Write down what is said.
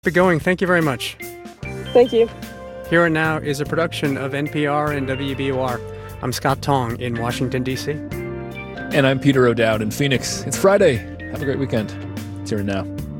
Keep it going. Thank you very much. Thank you. Here and Now is a production of NPR and WBUR. I'm Scott Tong in Washington, D.C. And I'm Peter O'Dowd in Phoenix. It's Friday. Have a great weekend. It's Here and Now.